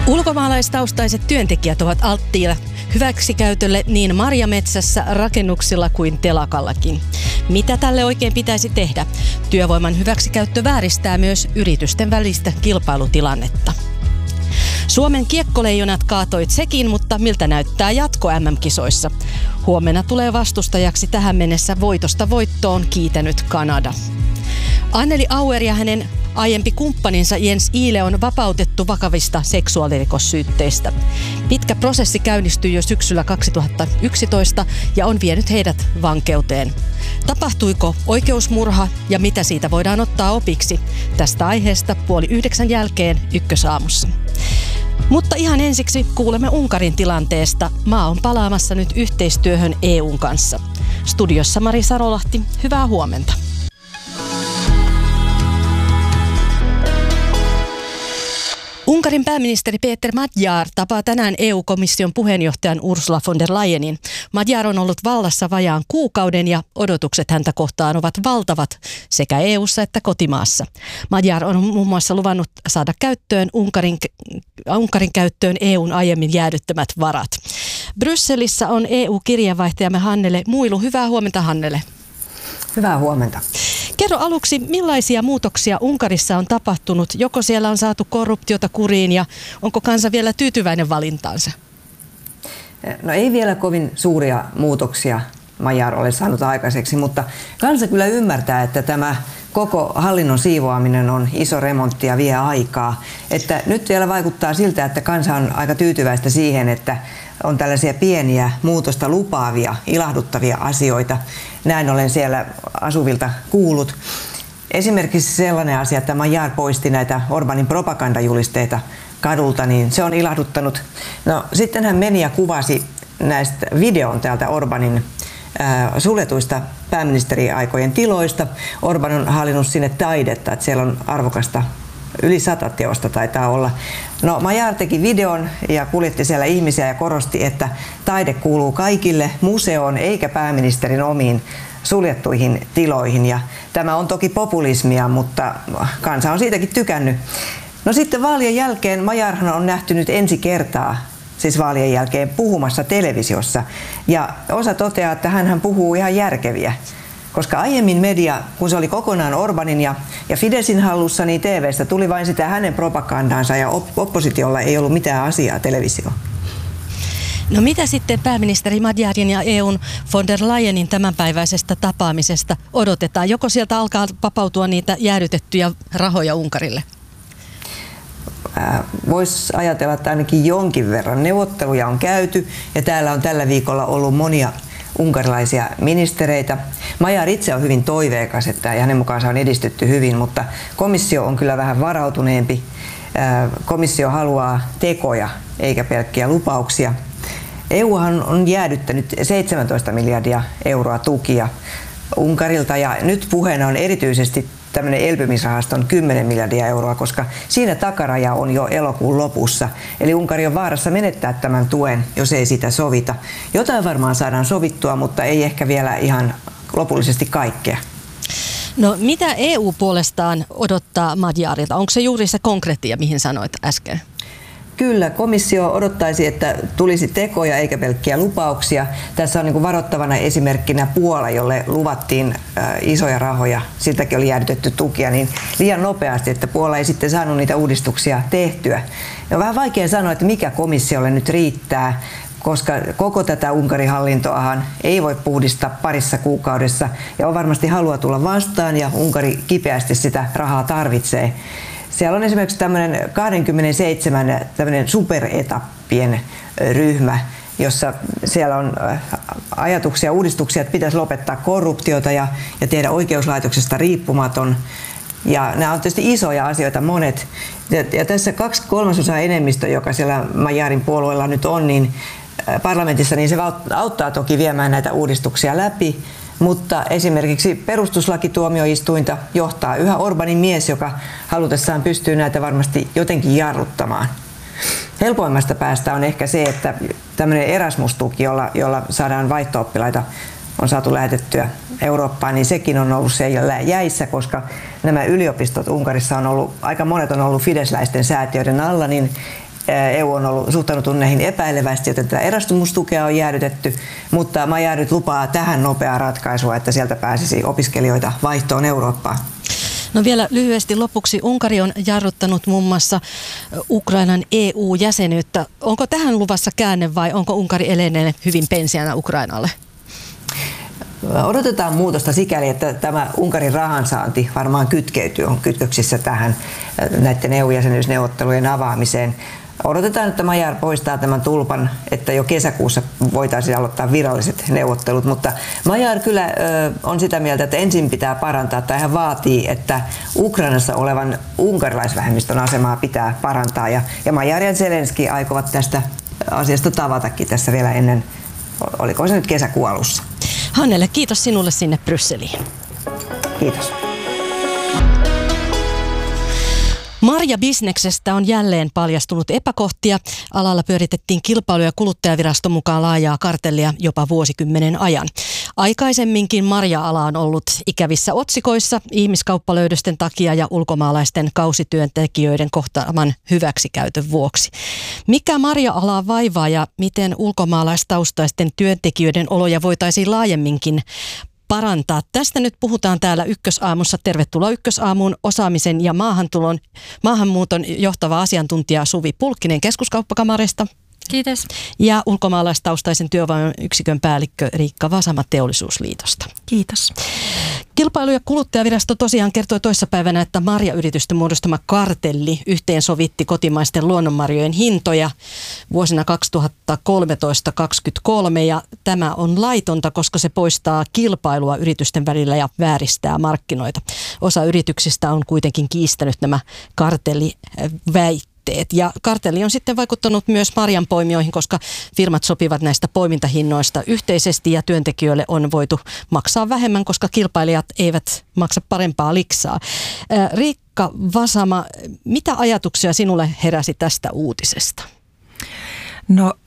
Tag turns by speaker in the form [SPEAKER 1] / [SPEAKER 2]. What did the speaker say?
[SPEAKER 1] Ulkomaalaistaustaiset työntekijät ovat alttiilla hyväksikäytölle niin marjametsässä, rakennuksilla kuin telakallakin. Mitä tälle oikein pitäisi tehdä? Työvoiman hyväksikäyttö vääristää myös yritysten välistä kilpailutilannetta. Suomen kiekkoleijonat kaatoi Tšekin, mutta miltä näyttää jatko MM-kisoissa? Huomenna tulee vastustajaksi tähän mennessä voitosta voittoon kiitänyt Kanada. Anneli Auer ja hänen aiempi kumppaninsa Jens Ihle on vapautettu vakavista seksuaalirikossyytteistä. Pitkä prosessi käynnistyi jo syksyllä 2011 ja on vienyt heidät vankeuteen. Tapahtuiko oikeusmurha ja mitä siitä voidaan ottaa opiksi? Tästä aiheesta 8:30 jälkeen Ykkösaamussa. Mutta ihan ensiksi kuulemme Unkarin tilanteesta. Maa on palaamassa nyt yhteistyöhön EUn kanssa. Studiossa Mari Sarolahti, hyvää huomenta. Unkarin pääministeri Péter Magyar tapaa tänään EU-komission puheenjohtajan Ursula von der Leyenin. Magyar on ollut vallassa vajaan kuukauden ja odotukset häntä kohtaan ovat valtavat sekä EU:ssa että kotimaassa. Magyar on muun muassa luvannut saada käyttöön Unkarin käyttöön EUn aiemmin jäädyttämät varat. Brysselissä on EU-kirjeenvaihtajamme Hannele Muilu. Hyvää huomenta, Hannele.
[SPEAKER 2] Hyvää huomenta.
[SPEAKER 1] Kerro aluksi, millaisia muutoksia Unkarissa on tapahtunut? Joko siellä on saatu korruptiota kuriin ja onko kansa vielä tyytyväinen valintaansa?
[SPEAKER 2] No ei vielä kovin suuria muutoksia Magyar ole saanut aikaiseksi, mutta kansa kyllä ymmärtää, että tämä koko hallinnon siivoaminen on iso remontti ja vie aikaa. Että nyt vielä vaikuttaa siltä, että kansa on aika tyytyväistä siihen, että on tällaisia pieniä muutosta lupaavia, ilahduttavia asioita. Näin olen siellä asuvilta kuullut. Esimerkiksi sellainen asia, että Magyar poisti näitä Orbanin propagandajulisteita kadulta, niin se on ilahduttanut. No, sitten hän meni ja kuvasi näistä videon täältä Orbanin suljetuista pääministeriaikojen tiloista. Orban on hallinnut sinne taidetta, että siellä on arvokasta yli 100 teosta taitaa olla. No, Magyar teki videon ja kuljetti siellä ihmisiä ja korosti, että taide kuuluu kaikille museoon eikä pääministerin omiin suljettuihin tiloihin. Ja tämä on toki populismia, mutta kansa on siitäkin tykännyt. No sitten vaalien jälkeen Magyarhan on nähty nyt ensi kertaa, siis vaalien jälkeen, puhumassa televisiossa. Ja osa toteaa, että hän puhuu ihan järkeviä. Koska aiemmin media, kun se oli kokonaan Orbanin ja Fidesin hallussa, niin TV:stä tuli vain sitä hänen propagandaansa ja oppositiolla ei ollut mitään asiaa televisioon.
[SPEAKER 1] No mitä sitten pääministeri Magyarin ja EUn von der Leyenin tämänpäiväisestä tapaamisesta odotetaan? Joko sieltä alkaa vapautua niitä jäädytettyjä rahoja Unkarille?
[SPEAKER 2] Voisi ajatella, että ainakin jonkin verran neuvotteluja on käyty ja täällä on tällä viikolla ollut monia unkarilaisia ministereitä. Magyar itse on hyvin toiveikas, että hänen mukaansa on edistytty hyvin, mutta komissio on kyllä vähän varautuneempi. Komissio haluaa tekoja eikä pelkkiä lupauksia. EUhan on jäädyttänyt 17 miljardia euroa tukia Unkarilta ja nyt puheena on erityisesti tämmöinen elpymisrahaston 10 miljardia euroa, koska siinä takaraja on jo elokuun lopussa. Eli Unkari on vaarassa menettää tämän tuen, jos ei sitä sovita. Jotain varmaan saadaan sovittua, mutta ei ehkä vielä ihan lopullisesti kaikkea.
[SPEAKER 1] No mitä EU puolestaan odottaa Magyarilta? Onko se juuri se konkreettia, mihin sanoit äsken?
[SPEAKER 2] Kyllä, komissio odottaisi, että tulisi tekoja eikä pelkkiä lupauksia. Tässä on niin kuin varoittavana esimerkkinä Puola, jolle luvattiin isoja rahoja, siltäkin oli jäädytetty tukia, niin liian nopeasti, että Puola ei sitten saanut niitä uudistuksia tehtyä. Ja on vähän vaikea sanoa, että mikä komissiolle nyt riittää, koska koko tätä Unkarin hallintoahan ei voi puhdistaa parissa kuukaudessa ja on varmasti halua tulla vastaan ja Unkari kipeästi sitä rahaa tarvitsee. Siellä on esimerkiksi tämmöinen 27 superetappien ryhmä, jossa siellä on ajatuksia, uudistuksia, että pitäisi lopettaa korruptiota ja tehdä oikeuslaitoksesta riippumaton. Ja nämä on tietysti isoja asioita monet. Ja tässä 2/3 enemmistö, joka siellä Magyarin puolueella nyt on, niin parlamentissa, niin se auttaa toki viemään näitä uudistuksia läpi. Mutta esimerkiksi perustuslakituomioistuinta johtaa yhä Orbanin mies, joka halutessaan pystyy näitä varmasti jotenkin jarruttamaan. Helpoimmasta päästä on ehkä se, että tämmöinen Erasmus-tuki, jolla saadaan vaihto-oppilaita, on saatu lähetettyä Eurooppaan, niin sekin on ollut siellä jäissä, koska nämä yliopistot Unkarissa on ollut, aika monet on ollut fidesläisten säätiöiden alla, niin EU on ollut suhtautunut näihin epäilevästi, joten tätä Erasmus-tukea on jäädytetty, mutta Magyar nyt lupaa tähän nopeaa ratkaisua, että sieltä pääsisi opiskelijoita vaihtoon Eurooppaan.
[SPEAKER 1] No vielä lyhyesti lopuksi. Unkari on jarruttanut muun muassa Ukrainan EU-jäsenyyttä. Onko tähän luvassa käänne vai onko Unkari edelleen hyvin pensiänä Ukrainalle?
[SPEAKER 2] Odotetaan muutosta sikäli, että tämä Unkarin rahansaanti varmaan on kytköksissä tähän näiden EU-jäsenyysneuvottelujen avaamiseen. Odotetaan, että Magyar poistaa tämän tulpan, että jo kesäkuussa voitaisiin aloittaa viralliset neuvottelut, mutta Magyar kyllä on sitä mieltä, että ensin pitää parantaa, tai hän vaatii, että Ukrainassa olevan unkarilaisvähemmistön asemaa pitää parantaa, ja Magyar ja Zelenski aikovat tästä asiasta tavatakin tässä vielä ennen, oliko se nyt kesäkuun alussa.
[SPEAKER 1] Hannele, kiitos sinulle sinne Brysseliin.
[SPEAKER 2] Kiitos.
[SPEAKER 1] Marjabisneksestä on jälleen paljastunut epäkohtia. Alalla pyöritettiin Kilpailu- ja kuluttajaviraston mukaan laajaa kartellia jopa vuosikymmenen ajan. Aikaisemminkin marja-ala on ollut ikävissä otsikoissa ihmiskauppalöydösten takia ja ulkomaalaisten kausityöntekijöiden kohtaaman hyväksikäytön vuoksi. Mikä marja-alaa vaivaa ja miten ulkomaalaistaustaisten työntekijöiden oloja voitaisiin laajemminkin parantaa? Tästä nyt puhutaan täällä Ykkösaamussa. Tervetuloa Ykkösaamuun osaamisen ja maahanmuuton johtava asiantuntija Suvi Pulkkinen Keskuskauppakamarista.
[SPEAKER 3] Kiitos.
[SPEAKER 1] Ja ulkomaalaistaustaisen työvoiman yksikön päällikkö Riikka Vasama Teollisuusliitosta.
[SPEAKER 3] Kiitos.
[SPEAKER 1] Kilpailu- ja kuluttajavirasto tosiaan kertoi toissapäivänä, että marjayritysten muodostama kartelli yhteensovitti kotimaisten luonnonmarjojen hintoja vuosina 2013-2023 ja tämä on laitonta, koska se poistaa kilpailua yritysten välillä ja vääristää markkinoita. Osa yrityksistä on kuitenkin kiistänyt nämä kartelliväitteet. Ja kartelli on sitten vaikuttanut myös marjanpoimijoihin, koska firmat sopivat näistä poimintahinnoista yhteisesti ja työntekijöille on voitu maksaa vähemmän, koska kilpailijat eivät maksa parempaa liksaa. Riikka Vasama, mitä ajatuksia sinulle heräsi tästä uutisesta?
[SPEAKER 3] No